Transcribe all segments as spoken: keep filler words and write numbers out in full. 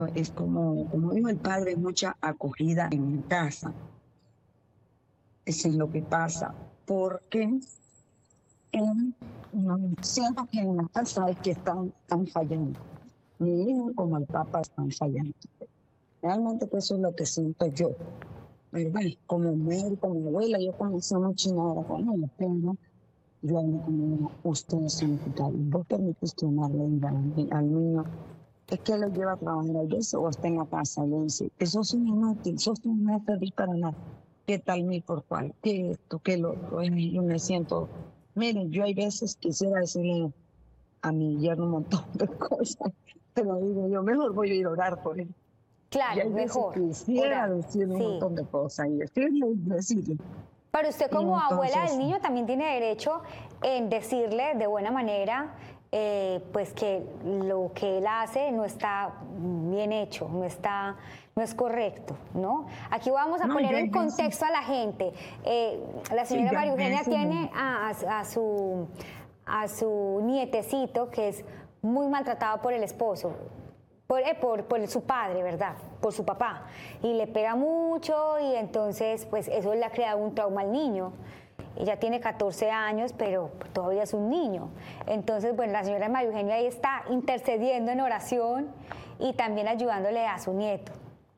Es como, como dijo el padre, mucha acogida en mi casa. Eso es lo que pasa, porque eh, no, siento que en la casa es que están, están fallando. Mi hijo como el papá están fallando. Realmente pues eso es lo que siento yo, ¿verdad? Como mujer, como abuela, yo comencé mucho ahora con ella, pero yo hablo con ella, ustedes son culpables. Vos permitís que una le diga al al niño, es que lo lleva a trabajar a veces o está en la casa. Le dice, eso es un inútil, eso es un no servir para nada. ¿Qué tal mi por cual? ¿Qué esto? ¿Qué lo otro? Y yo me siento, miren, yo hay veces quisiera decirle a mi yerno un montón de cosas, pero digo yo, mejor voy a ir a orar por él. Y Claro, hay veces mejor quisiera orar. decirle un Sí. montón de cosas y decirle y decirle. Pero usted Y como abuela del entonces, niño también tiene derecho en decirle de buena manera eh, pues que lo que él hace no está bien hecho, no está, no es correcto, ¿no? Aquí vamos a no, poner yo hay en veces, contexto a la gente. Eh, la sí, señora yo hay María Eugenia veces, tiene a, a- a su, a su nietecito que es muy maltratado por el esposo. Por, eh, por, por su padre, ¿verdad? Por su papá. Y le pega mucho y entonces pues eso le ha creado un trauma al niño. Ella tiene catorce años, pero todavía es un niño. Entonces, bueno, la señora María Eugenia ahí está intercediendo en oración y también ayudándole a su nieto.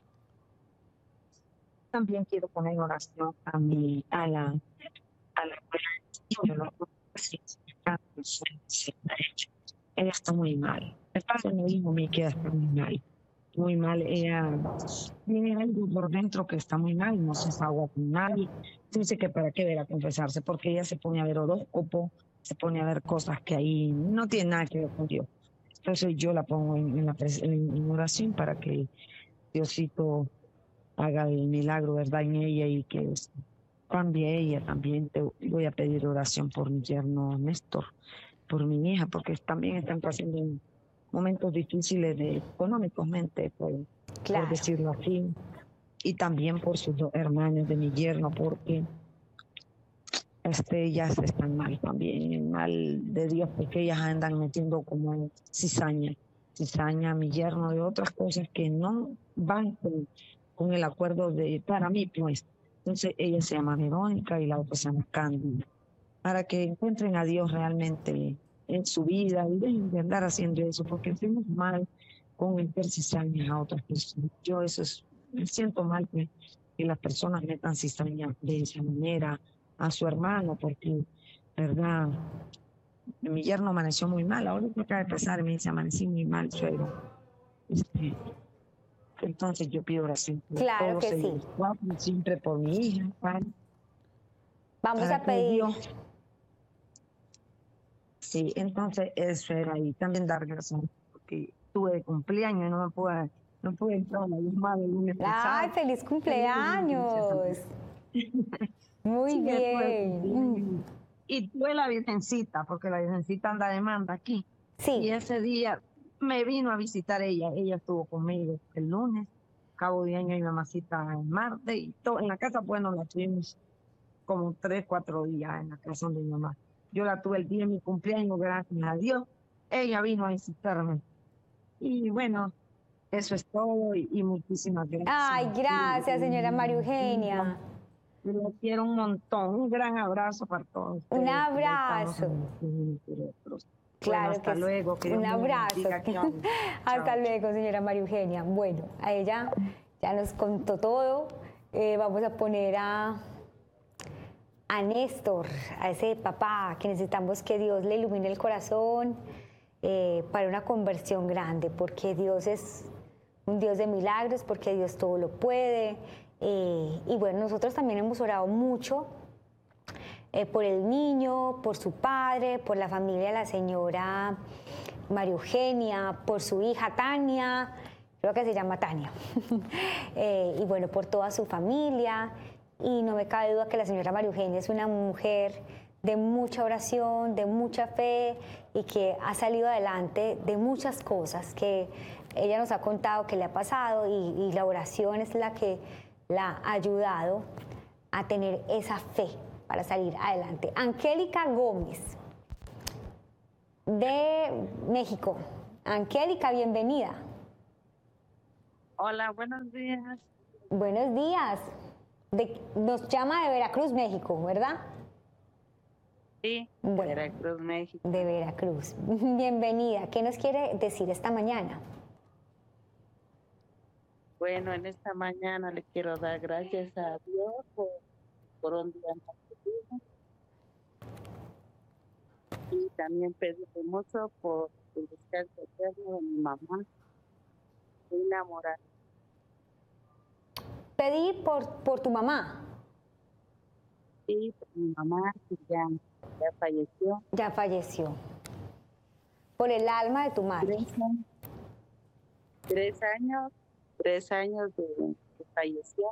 también quiero poner en oración a mi, a la, a la yo no puedo decir, ella está muy mal. El padre me dijo a mí que ella está muy mal, muy mal. Ella tiene algo por dentro que está muy mal, no se desahogó con nadie. Dice que para qué ver a confesarse, porque ella se pone a ver horóscopo, se pone a ver cosas que ahí no tienen nada que ver con Dios. Entonces yo la pongo en, en la pres- en- en oración para que Diosito haga el milagro, ¿verdad?, en ella y que cambie ella también. Te voy a pedir oración por mi yerno Néstor, por mi hija, porque también están pasando momentos difíciles de, económicamente, por, por Claro. decirlo así, y también por sus dos hermanos de mi yerno, porque este, ellas están mal también, mal de Dios, porque ellas andan metiendo como cizaña, cizaña a mi yerno de otras cosas que no van con, con el acuerdo de, para mí, pues. Entonces ella se llama Verónica y la otra se llama Cándida, para que encuentren a Dios realmente en su vida y dejen de andar haciendo eso, porque hacemos mal con meter cizaña a otras personas. Yo eso es, me siento mal que, que las personas metan cizaña de esa manera a su hermano, porque, verdad, mi yerno amaneció muy mal, ahora me acaba de pasar y me dice, amanecí muy mal, suegro. Este, entonces yo pido oración por Claro todos que sí. ellos cuatro, siempre por mi hija, para, Vamos para a que pedir. Dios. Sí, entonces eso era, y también dar gracias, porque tuve de cumpleaños y no me pude, no pude entrar a la llamada el lunes ¡Ay, pasado. feliz Pero gracias a cumpleaños! Dios. Muy Sí, tuve de bien. Mm. cumpleaños. Y tuve la virgencita, porque la virgencita anda de manda aquí. Sí. Y ese día me vino a visitar ella. Ella estuvo conmigo el lunes, cabo de año y mamacita el martes. Y todo, en la casa, bueno, la tuvimos como tres, cuatro días en la casa de mi mamá. Yo la tuve el día de mi cumpleaños, gracias a Dios. Ella vino a visitarme. Y bueno, eso es todo y, y muchísimas gracias. Ay, Y, gracias, señora María y, Eugenia. y los quiero un montón. Un gran abrazo para todos Un ustedes. Y ahí estamos abrazo. en nosotros. Bueno, Claro hasta que sí. luego. Que Dios Un me los abrazo. bendiga. Chao. Hasta Chao. luego, señora María Eugenia. Bueno, a ella ya nos contó todo. Eh, vamos a poner a, a Néstor, a ese papá que necesitamos que Dios le ilumine el corazón eh, para una conversión grande, porque Dios es un Dios de milagros, porque Dios todo lo puede. Eh, y bueno, nosotros también hemos orado mucho eh, por el niño, por su padre, por la familia de la señora María Eugenia, por su hija Tania, creo que se llama Tania, eh, y bueno, por toda su familia. Y no me cabe duda que la señora María Eugenia es una mujer de mucha oración, de mucha fe y que ha salido adelante de muchas cosas que ella nos ha contado que le ha pasado, y, y la oración es la que la ha ayudado a tener esa fe para salir adelante. Angélica Gómez, de México. Angélica, bienvenida. Hola, buenos días. Buenos días. De- nos llama de Veracruz, México, ¿verdad? Sí, de Bueno, Veracruz, México. de Veracruz. Bienvenida. ¿Qué nos quiere decir esta mañana? Bueno, en esta mañana le quiero dar gracias a Dios por, por un día más de vida y también pedirle mucho por el descanso eterno de mi mamá, Lina Morales. Pedí por, por tu mamá. Y por mi mamá, que ya, ya falleció. Ya falleció. Por el alma de tu madre. Tres años, tres años, tres años de que falleció.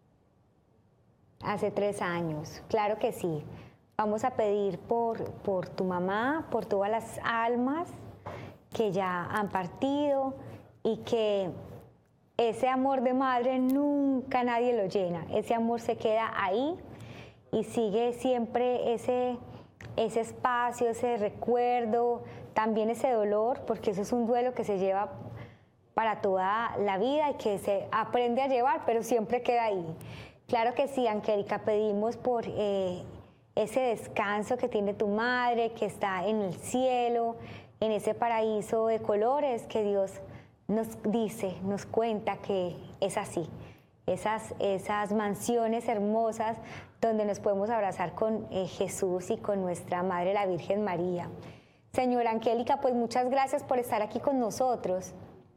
Hace tres años. Claro que sí. Vamos a pedir por, por tu mamá, por todas las almas que ya han partido y que ese amor de madre nunca nadie lo llena. Ese amor se queda ahí y sigue siempre ese, ese espacio, ese recuerdo, también ese dolor, porque eso es un duelo que se lleva para toda la vida y que se aprende a llevar, pero siempre queda ahí. Claro que sí, Angélica, pedimos por eh, ese descanso que tiene tu madre, que está en el cielo, en ese paraíso de colores que Dios nos dice, nos cuenta que es así. Esas, esas mansiones hermosas donde nos podemos abrazar con eh, Jesús y con nuestra Madre, la Virgen María. Señora Angélica, pues muchas gracias por estar aquí con nosotros.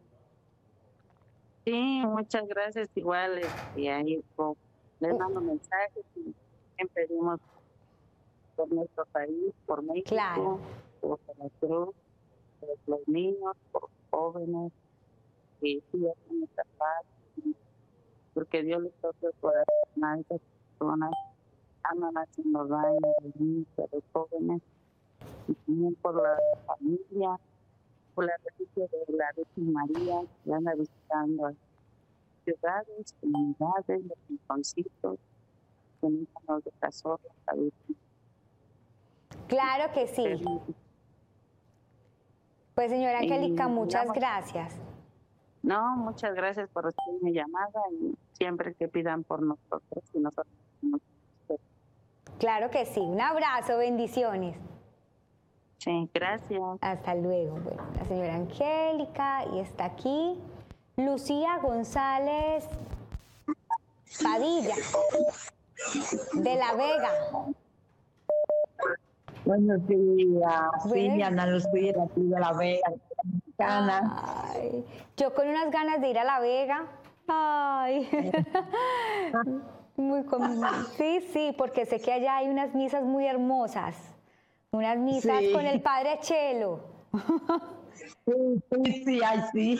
Sí, muchas gracias igual. Y ahí pues, les mando mensajes y también pedimos por nuestro país, por México, Claro. por Veracruz, por los niños, por los jóvenes, que sigan nuestra paz, porque Dios les toque el corazón a esas personas, aman haciendo daño a los niños, a los jóvenes, y también por la familia, por la religión de la Virgen María, que anda visitando a ciudades, comunidades, los rinconcitos, que nunca nos deja solos, la Virgen. Claro que sí. Pues señora Angélica, muchas gracias. No, muchas gracias por recibir mi llamada y siempre que pidan por nosotros y nosotros. Claro que sí. Un abrazo, bendiciones. Sí, gracias. Hasta luego. Bueno, la señora Angélica y está aquí Lucía González Padilla de La Vega. Buenos días, Buenos- sí, Ana Lucía, de aquí de La Vega, mexicana. Ay, yo con unas ganas de ir a La Vega. Ay. Muy com- sí, sí, porque sé que allá hay unas misas muy hermosas. Unas misas Sí. con el padre Chelo. Sí, sí, sí, ay, sí.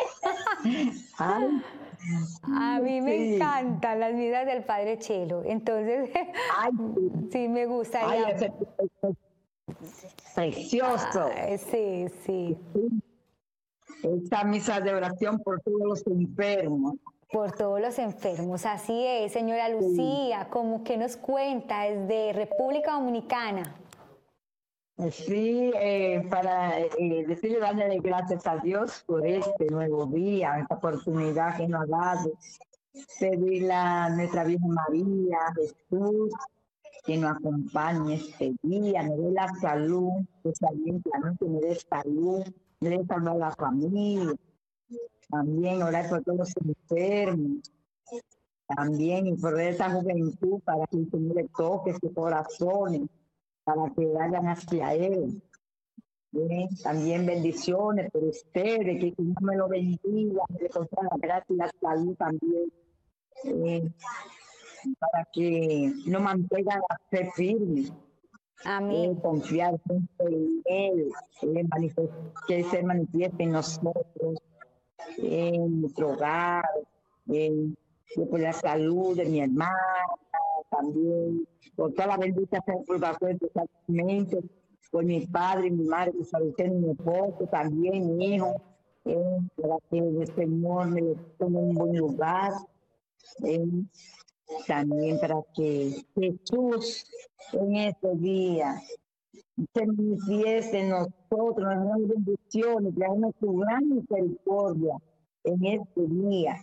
Ay, A mí me sí. encantan las misas del padre Chelo. Entonces, Ay, sí. sí me Ay, gustaría. ese es precioso. Ay, sí, sí. Esta misa de oración por todos los enfermos. Por todos los enfermos. Así es, señora Lucía. Como que nos cuenta desde República Dominicana. Sí, eh, para eh, decirle, darle gracias a Dios por este nuevo día, esta oportunidad que nos ha dado. Pedirle a nuestra Virgen María, Jesús, que nos acompañe este día, me dé la salud, que se aliente la noche, me dé salud, me dé salud a la familia. También orar por todos los enfermos. También y por esa juventud para que el Señor le toque sus corazones, para que vayan hacia Él. Bien, también bendiciones por ustedes, que el Señor me lo bendiga, me le conceda la gracia y la salud también, eh, para que nos mantengan la fe firme, eh, Amén. confiar siempre en Él, Él manifest- que se manifieste en nosotros, en nuestro hogar, en, por la salud de mi hermana, también, por toda la bendita salvación exactamente, por mi padre, mi madre, mi salud, mi esposo, también mi hijo, eh, para que el Señor me lo tome en un buen lugar, eh, también para que Jesús en estos días se manifieste en nosotros, nos dé bendiciones, traernos su gran misericordia en este día.